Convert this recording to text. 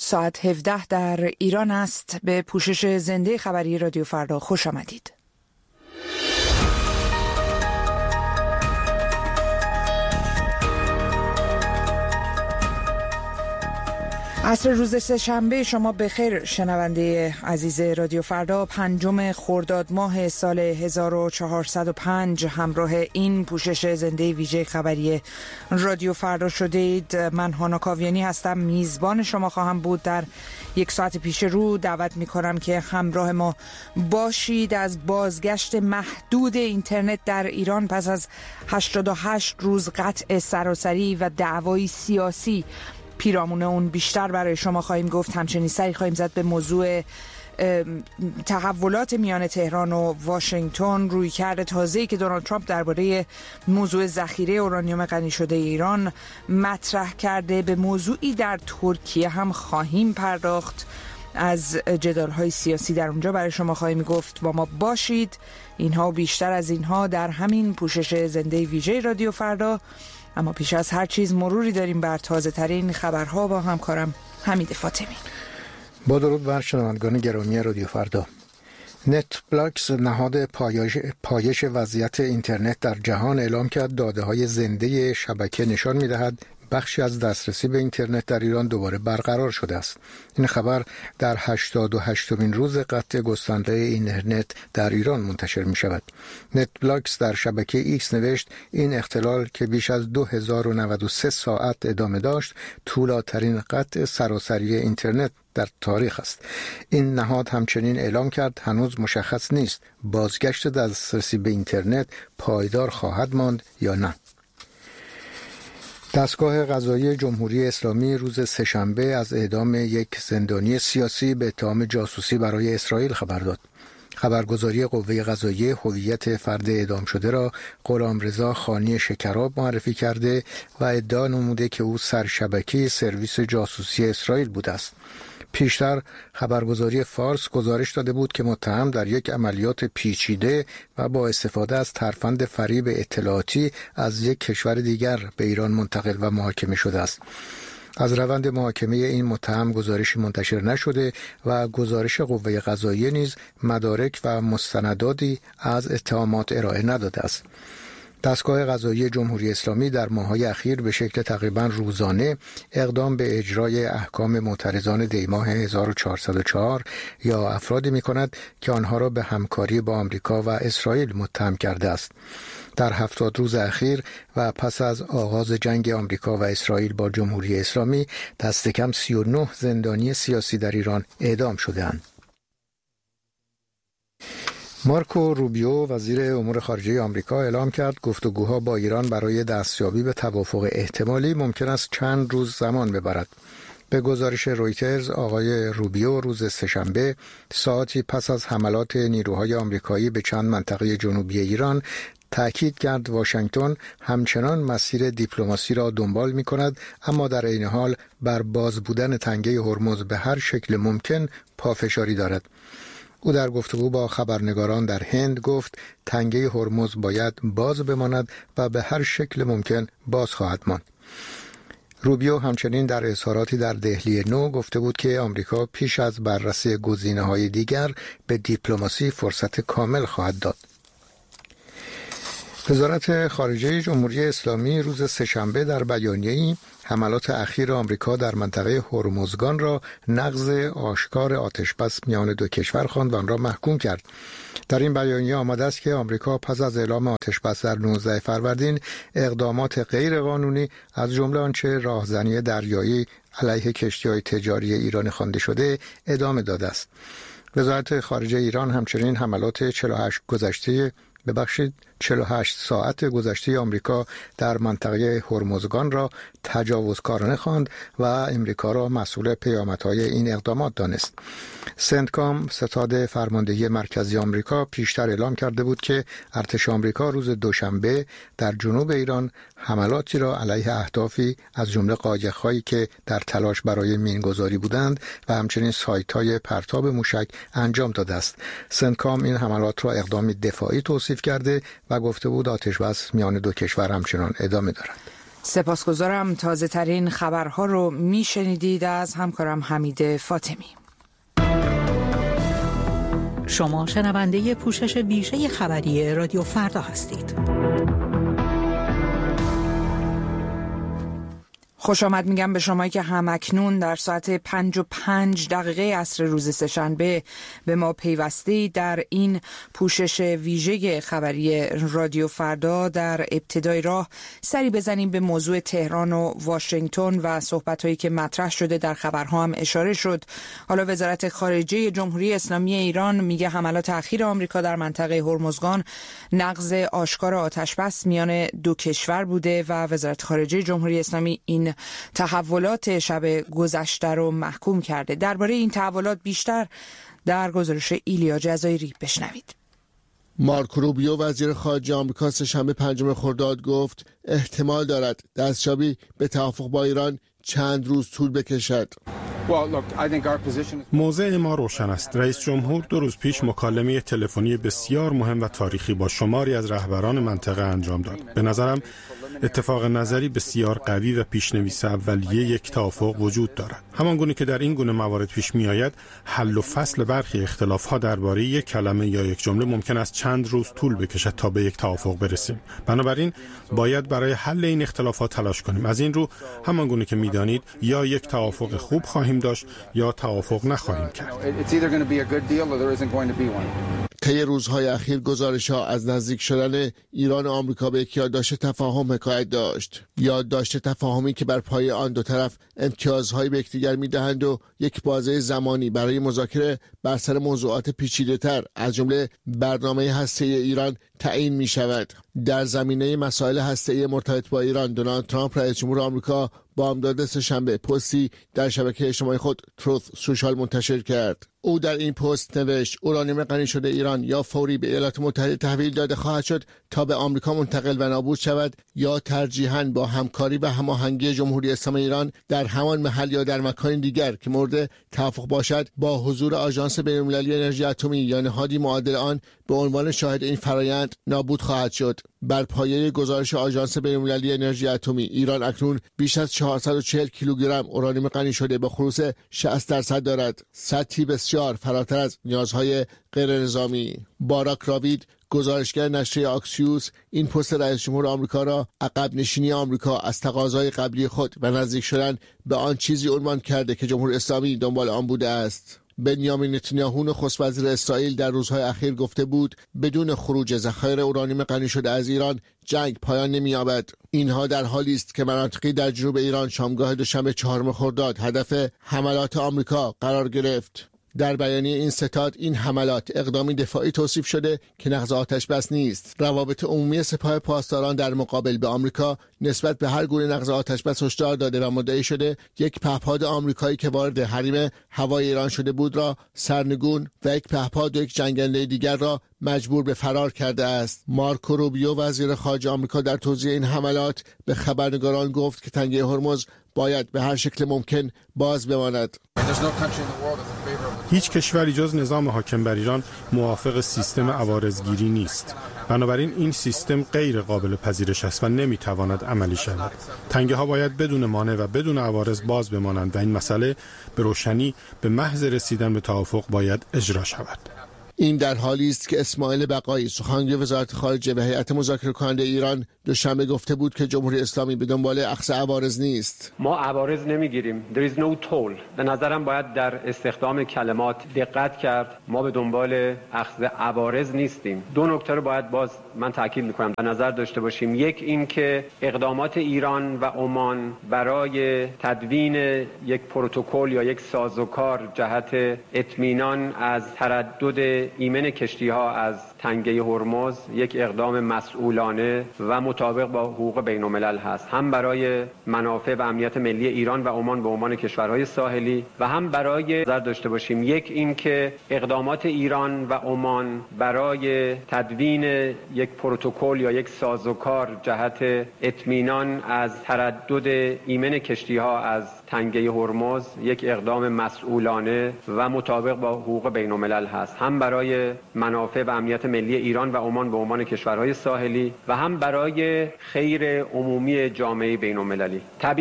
ساعت 17 در ایران است. به پوشش زنده خبری رادیو فردا خوش آمدید. عصر روز سه‌شنبه شما بخیر شنونده عزیز رادیو فردا. 5 خرداد ماه سال 1405 همراه این پوشش زنده ویژه خبری رادیو فردا شده اید. من هانا کاویانی هستم، میزبان شما خواهم بود. در یک ساعت پیش رو دعوت می کنم که همراه ما باشید. از بازگشت محدود اینترنت در ایران پس از 88 روز قطع سراسری و دعوای سیاسی، پیرامون اون بیشتر برای شما خواهیم گفت. همچنین سری خواهیم زد به موضوع تحولات میان تهران و واشنگتن، رویکرد تازه‌ای که دونالد ترامپ درباره موضوع ذخیره اورانیوم غنی شده ایران مطرح کرده. به موضوعی در ترکیه هم خواهیم پرداخت. از جدال‌های سیاسی در اونجا برای شما خواهیم گفت. با ما باشید. اینها و بیشتر از اینها در همین پوشش زنده ویژه رادیو فردا. اما پیش از هر چیز مروری داریم بر تازه ترین خبرها با همکارم حمید فاطمی. با درود بر شنوندگان گرامی رادیو فردا. نتبلاکس، نهاد پایش وضعیت اینترنت در جهان، اعلام کرد داده‌های زنده شبکه نشان می‌دهد بخشی از دسترسی به اینترنت در ایران دوباره برقرار شده است. این خبر در 88مین روز قطع گسترده اینترنت در ایران منتشر می شود. نتبلاکس در شبکه ایکس نوشت این اختلال که بیش از 2093 ساعت ادامه داشت، طولانی‌ترین قطع سراسری اینترنت در تاریخ است. این نهاد همچنین اعلام کرد هنوز مشخص نیست بازگشت دسترسی به اینترنت پایدار خواهد ماند یا نه. دستگاه قضایی جمهوری اسلامی روز سه‌شنبه از اعدام یک زندانی سیاسی به اتهام جاسوسی برای اسرائیل خبر داد. خبرگزاری قوه قضاییه هویت فرد اعدام شده را غلامرضا خانی شکراب معرفی کرده و ادعا نموده که او سرشبکه سرویس جاسوسی اسرائیل بوده است. پیشتر خبرگزاری فارس گزارش داده بود که متهم در یک عملیات پیچیده و با استفاده از ترفند فریب اطلاعاتی از یک کشور دیگر به ایران منتقل و محاکمه شده است. از روند محاکمه این متهم گزارشی منتشر نشده و گزارش قوه قضاییه نیز مدارک و مستنداتی از اتهامات ارائه نداده است. دستگاه قضایی جمهوری اسلامی در ماه‌های اخیر به شکل تقریباً روزانه اقدام به اجرای احکام معترضان دیماه 1404 یا افرادی می‌کند که آنها را به همکاری با آمریکا و اسرائیل متهم کرده است. در 70 روز اخیر و پس از آغاز جنگ آمریکا و اسرائیل با جمهوری اسلامی دست کم 39 زندانی سیاسی در ایران اعدام شده‌اند. مارکو روبیو، وزیر امور خارجه آمریکا، اعلام کرد گفتگوها با ایران برای دستیابی به توافق احتمالی ممکن است چند روز زمان ببرد. به گزارش رویترز، آقای روبیو روز سه‌شنبه ساعتی پس از حملات نیروهای آمریکایی به چند منطقه جنوبی ایران تأکید کرد واشنگتن همچنان مسیر دیپلماسی را دنبال می کند، اما در عین حال بر باز بودن تنگه هرمز به هر شکل ممکن پافشاری دارد. او در گفتگو با خبرنگاران در هند گفت تنگه هرمز باید باز بماند و به هر شکل ممکن باز خواهد ماند. روبیو همچنین در اظهاراتی در دهلی نو گفته بود که آمریکا پیش از بررسی گزینه‌های دیگر به دیپلماسی فرصت کامل خواهد داد. وزارت خارجه جمهوری اسلامی روز سه‌شنبه در بیانیه‌ای حملات اخیر آمریکا در منطقه هرمزگان را نقض آشکار آتشبس میان دو کشور خواند و آن را محکوم کرد. در این بیانیه آمده است که آمریکا پس از اعلام آتشبس در 19 فروردین اقدامات غیرقانونی از جمله آنچه راهزنی دریایی علیه کشتی‌های تجاری ایرانی خوانده شده ادامه داده است. وزارت خارجه ایران همچنین حملات 48 ساعت گذشته آمریکا در منطقه هرمزگان را تجاوزکارانه خواند و آمریکا را مسئول پیامدهای این اقدامات دانست. سنتکام، ستاد فرماندهی مرکزی آمریکا، پیشتر اعلام کرده بود که ارتش آمریکا روز دوشنبه در جنوب ایران حملاتی را علیه اهدافی از جمله قایق‌هایی که در تلاش برای مینگذاری بودند و همچنین سایت‌های پرتاب موشک انجام داده است. سنتکام این حملات را اقدامی دفاعی توصیف کرده و گفته بود آتش‌بس میان دو کشور همچنان ادامه دارد. سپاسگزارم. تازه ترین خبرها رو میشنیدید از همکارم حمید فاطمی. شما شنونده پوشش ویژه خبری رادیو فردا هستید. خوش آمد میگم به شمایی که همکنون در ساعت 5:05 عصر روز سه‌شنبه به ما پیوسته در این پوشش ویژه خبری رادیو فردا. در ابتدای راه سری بزنیم به موضوع تهران و واشنگتن و صحبت‌هایی که مطرح شده. در خبرها هم اشاره شد. حالا وزارت خارجه جمهوری اسلامی ایران میگه حملات اخیر آمریکا در منطقه هرمزگان نقض آشکار آتش‌بس میان دو کشور بوده و وزارت خارجه جمهوری اسلامی این تحولات شب گذشته رو محکوم کرده. درباره این تحولات بیشتر در گزارش ایلیا جزایری بشنوید. مارکو روبیو وزیر خارجه آمریکا سه‌شنبه 5 خرداد گفت احتمال دارد دستیابی به توافق با ایران چند روز طول بکشد. موضع ما روشن است. رئیس جمهور 2 روز پیش مکالمه تلفنی بسیار مهم و تاریخی با شماری از رهبران منطقه انجام داد. به نظرم اتفاق نظری بسیار قوی و پیشنویس اولیه یک توافق وجود دارد. همانگونه که در این گونه موارد پیش می آید، حل و فصل برخی اختلاف‌ها درباره یک کلمه یا یک جمله ممکن است چند روز طول بکشد تا به یک توافق برسیم. بنابراین باید برای حل این اختلافات تلاش کنیم. از این رو همانگونه که می‌دانید یا یک توافق خوب خواهیم داشت یا توافق نخواهیم کرد. طی روزهای اخیر گزارش‌ها از نزدیک شدن ایران و آمریکا به یک یادداشت تفاهم حکایت داشت. یادداشت تفاهمی که بر پایه آن دو طرف امتیازهای به یکدیگر می‌دهند و یک بازه زمانی برای مذاکره بر سر موضوعات پیچیده‌تر از جمله برنامه هسته‌ای ایران تعیین می‌شود. در زمینه مسائل هسته‌ای مرتبط با ایران، دونالد ترامپ رئیس جمهور آمریکا بامداد سه‌شنبه پستی در شبکه اجتماعی خود تروث سوشال منتشر کرد. او در این پست نوشت اورانیوم غنی شده ایران یا فوری به ایالات متحده تحویل داده خواهد شد تا به آمریکا منتقل و نابود شود یا ترجیحاً با همکاری و هماهنگی جمهوری اسلامی ایران در همان محل یا در مکان دیگر که مورد توافق باشد با حضور آژانس بین‌المللی انرژی اتمی یا نهادی معادل آن به عنوان شاهد این فرایند نابود خواهد شد. بر پایه گزارش آژانس بین‌المللی انرژی اتمی، ایران اکنون بیش از 440 کیلوگرم اورانیوم غنی شده با خلوص 60% دارد، سطحی بسیار فراتر از نیازهای غیر نظامی. باراک راوید، گزارشگر نشریه آکسیوس، این پست رئیس جمهور آمریکا را عقب نشینی آمریکا از تقاضای قبلی خود و نزدیک شدن به آن چیزی عنوان کرده که جمهوری اسلامی دنبال آن بوده است. بنیامین نتانیاهو نخست وزیر اسرائیل در روزهای اخیر گفته بود بدون خروج ذخایر اورانیوم غنی شده از ایران جنگ پایان نمی‌یابد. اینها در حالی است که مناطقی در جنوب ایران شامگاه دوشنبه 4 خرداد هدف حملات آمریکا قرار گرفت. در بیانیه این ستاد این حملات اقدامی دفاعی توصیف شده که نقض آتش‌بس نیست. روابط عمومی سپاه پاسداران در مقابل به آمریکا نسبت به هر گونه نقض آتش‌بس هشدار داده و مدعی شده یک پهپاد آمریکایی که وارد حریم هوای ایران شده بود را سرنگون و یک پهپاد و یک جنگنده دیگر را مجبور به فرار کرده است. مارکو روبیو وزیر خارجه آمریکا در توضیح این حملات به خبرنگاران گفت که تنگه هرمز باید به هر شکل ممکن باز بماند. هیچ کشوری جز نظام حاکم بر ایران موافق سیستم عوارضگیری نیست. بنابراین این سیستم غیر قابل پذیرش است و نمیتواند عملی شود. تنگه ها باید بدون مانع و بدون عوارض باز بمانند و این مسئله به روشنی به محض رسیدن به توافق باید اجرا شود. این در حالی است که اسماعیل بقایی سخنگوی وزارت خارجه و هیئت مذاکره کننده ایران دوشنبه گفته بود که جمهوری اسلامی به دنبال اخذ عوارض نیست. ما عوارض نمیگیریم. There is no toll. به نظرم باید در استخدام کلمات دقت کرد. ما به دنبال اخذ عوارض نیستیم. 2 نکته رو باید باز من تاکید میکنم در نظر داشته باشیم. یک این که اقدامات ایران و عمان برای تدوین یک پروتکل یا یک سازوکار جهت اطمینان از تردد ایمن کشتی‌ها از تنگه هرمز یک اقدام مسئولانه و مطابق با حقوق بین‌الملل هست، هم برای منافع و امنیت ملی ایران و عمان به عنوان کشورهای ساحلی و هم برای نظر داشته باشیم یک این که اقدامات ایران و عمان برای تدوین یک پروتکل یا یک سازوکار جهت اطمینان از تردد ایمن کشتی‌ها از تنگه هرمز یک اقدام مسئولانه و مطابق با حقوق بین‌الملل هست، هم برای منافع و امنیت ملی ایران و عمان به عنوان کشورهای ساحلی و هم برای خیر عمومی جامعه بین‌المللی.